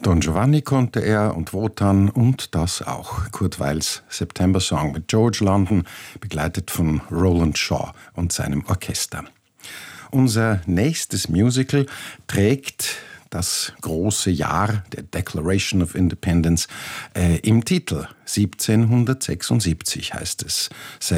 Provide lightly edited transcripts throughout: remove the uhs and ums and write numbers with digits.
Don Giovanni konnte er und Wotan und das auch. Kurt Weils September-Song mit George London, begleitet von Roland Shaw und seinem Orchester. Unser nächstes Musical trägt das große Jahr der Declaration of Independence im Titel. 1776 heißt es,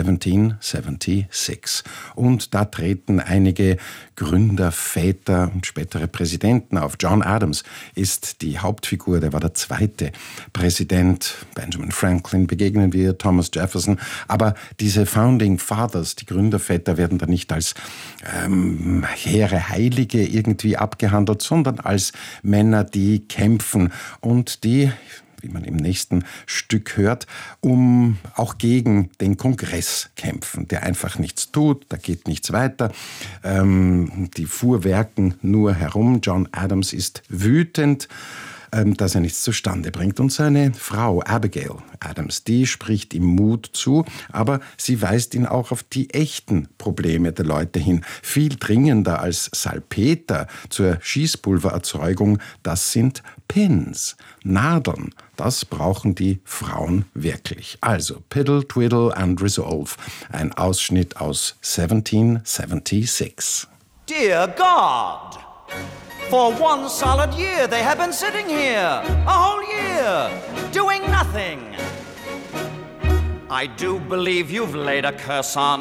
1776. Und da treten einige Gründer, Väter und spätere Präsidenten auf. John Adams ist die Hauptfigur, der war der zweite Präsident. Benjamin Franklin begegnen wir, Thomas Jefferson. Aber diese Founding Fathers, die Gründerväter, werden da nicht als hehre Heilige irgendwie abgehandelt, sondern als Männer, die kämpfen und die, wie man im nächsten Stück hört, auch gegen den Kongress kämpfen, der einfach nichts tut, da geht nichts weiter. Die fuhrwerken nur herum. John Adams ist wütend, dass er nichts zustande bringt. Und seine Frau Abigail Adams, die spricht ihm Mut zu, aber sie weist ihn auch auf die echten Probleme der Leute hin. Viel dringender als Salpeter zur Schießpulvererzeugung, das sind Pins, Nadeln. Das brauchen die Frauen wirklich. Also Piddle, Twiddle and Resolve. Ein Ausschnitt aus 1776. Dear God! For one solid year they have been sitting here, a whole year, doing nothing. I do believe you've laid a curse on